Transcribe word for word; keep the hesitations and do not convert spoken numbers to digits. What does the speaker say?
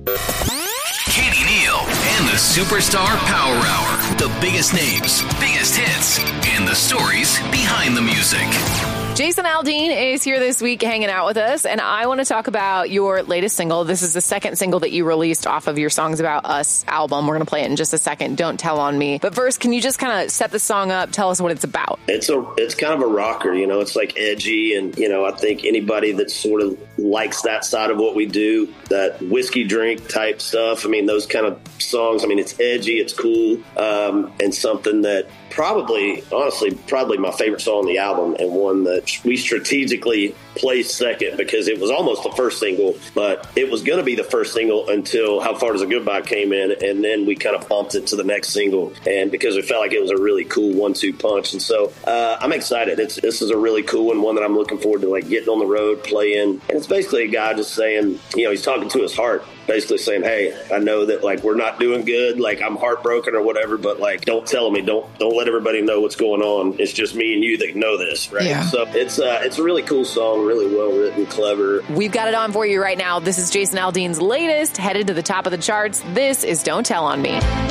Katie Neal and the Superstar Power Hour. The biggest names, biggest hits, and the stories behind the music. Jason Aldean is here this week hanging out with us, and I want to talk about your latest single. This is the second single that you released off of your Songs About Us album. We're going to play it in just a second. Don't Tell on Me. But first, can you just kind of set the song up? Tell us what it's about. It's a it's kind of a rocker, you know. It's like edgy, and you know, I think anybody that sort of likes that side of what we do, that whiskey drink type stuff. I mean, those kind of songs. I mean, it's edgy, it's cool, um, and something that probably, honestly, probably my favorite song on the album, and one that we strategically placed second because it was almost the first single, but it was going to be the first single until How Far Does a Goodbye came in, and then we kind of bumped it to the next single, and because we felt like it was a really cool one two punch. And so uh, I'm excited. It's This is a really cool one, one that I'm looking forward to, like, getting on the road, playing. And it's basically a guy just saying, you know, he's talking to his heart, basically saying, hey, I know that, like, we're not doing good, like, I'm heartbroken or whatever, but, like, don't tell me, don't don't let everybody know what's going on. It's just me and you that know this, right? Yeah. So it's uh, it's a really cool song, really well written, clever. We've got it on for you right now. This is Jason Aldean's latest, headed to the top of the charts. This is Don't Tell on Me.